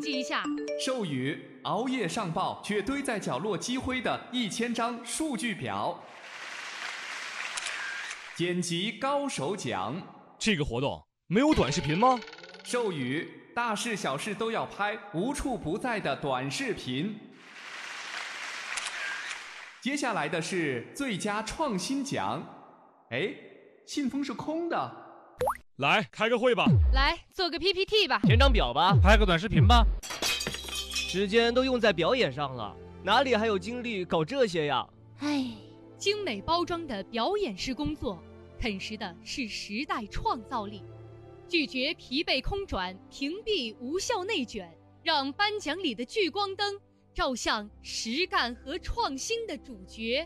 计一下。 授予熬夜上报却堆在角落积灰的1000张数据表。剪辑高手奖。 这个活动没有短视频吗？ 授予大事小事都要拍，无处不在的短视频。接下来的是最佳创新奖。哎，信封是空的。 来开个会吧， 来做个 PPT 吧， 填张表吧， 拍个短视频吧。 时间都用在表演上了，哪里还有精力搞这些呀？ 唉，精美包装的表演式工作，啃食的是时代创造力。拒绝疲惫空转，屏蔽无效内卷，让颁奖里的聚光灯照向实干和创新的主角。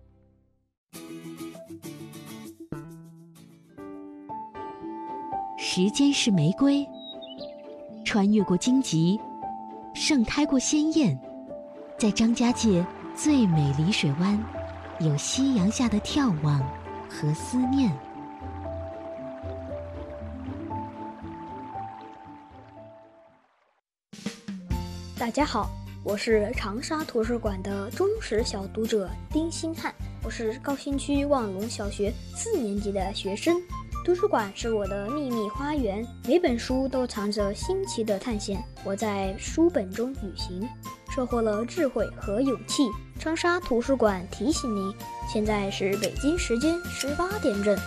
时间是玫瑰，穿越过荆棘，盛开过鲜艳，在张家界最美丽水湾，有夕阳下的眺望和思念。 大家好，我是长沙图书馆的忠实小读者丁星汉，我是高新区望龙小学4年级的学生。图书馆是我的秘密花园，每本书都藏着新奇的探险。我在书本中旅行，收获了智慧和勇气。长沙图书馆提醒您，现在是北京时间18点整。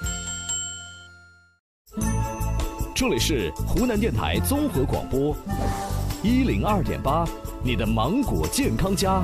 这里是湖南电台综合广播102.8，你的芒果健康家。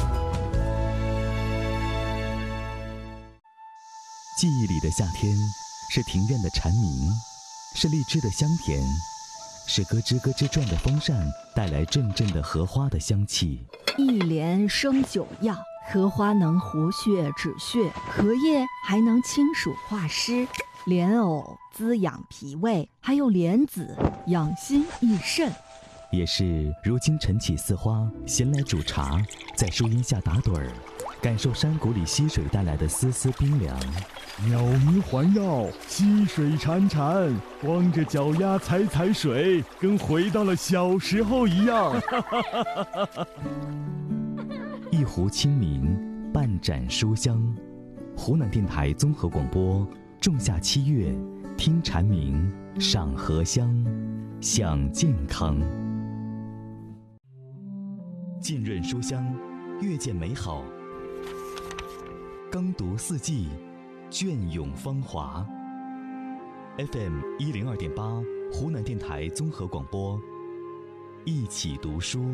记忆里的夏天，是庭院的蝉鸣，是荔枝的香甜，是咯吱咯吱转的风扇带来阵阵的荷花的香气。 一莲生9药，荷花能活血止血，荷叶还能清暑化湿，莲藕滋养脾胃，还有莲子养心益肾。 也是如今晨起似花，闲来煮茶，在树荫下打盹儿，感受山谷里溪水带来的丝丝冰凉。 鸟鸣环绕，溪水潺潺，光着脚丫踩踩水，跟回到了小时候一样。 一壶清明，半盏书香。湖南电台综合广播，仲夏7月，听蝉鸣，赏荷香，享健康。浸润书香，阅见美好。耕读四季，隽永芳华。FM 102.8，湖南电台综合广播，一起读书。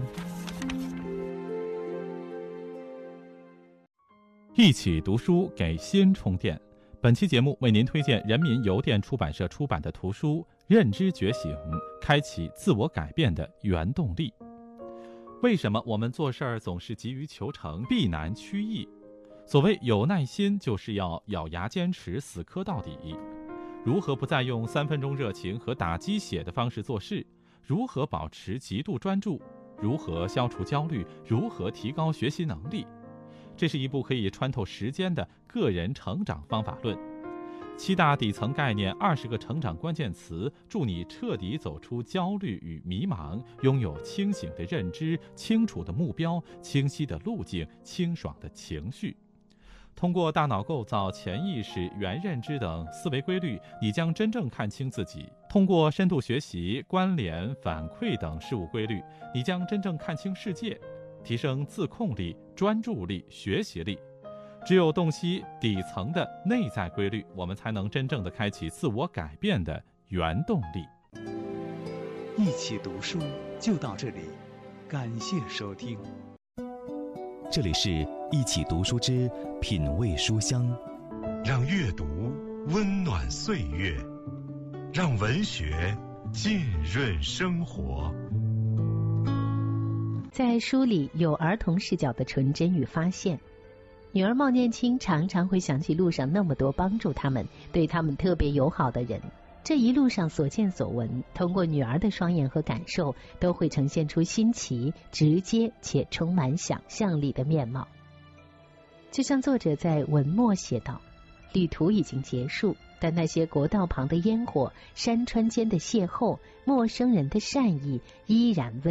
一起读书，给心充电。本期节目为您推荐人民邮电出版社出版的图书《认知觉醒：开启自我改变的原动力》。为什么我们做事儿总是急于求成，避难趋易？所谓有耐心，就是要咬牙坚持，死磕到底。如何不再用3分钟热情和打鸡血的方式做事？如何保持极度专注？如何消除焦虑？如何提高学习能力？这是一部可以穿透时间的个人成长方法论。7大底层概念，20个成长关键词，助你彻底走出焦虑与迷茫，拥有清醒的认知、清楚的目标、清晰的路径、清爽的情绪。通过大脑构造、潜意识、原认知等思维规律，你将真正看清自己。通过深度学习、关联、反馈等事物规律，你将真正看清世界，提升自控力、专注力、学习力。只有洞悉底层的内在规律，我们才能真正的开启自我改变的原动力。 一起读书就到这里，感谢收听。 这里是一起读书之品味书香， 让阅读温暖岁月，让文学浸润生活。 在书里有儿童视角的纯真与发现。女儿冒念青常常会想起路上那么多帮助他们、对他们特别友好的人，这一路上所见所闻，通过女儿的双眼和感受，都会呈现出新奇、直接且充满想象力的面貌。就像作者在文末写道，旅途已经结束，但那些国道旁的烟火、山川间的邂逅、陌生人的善意依然温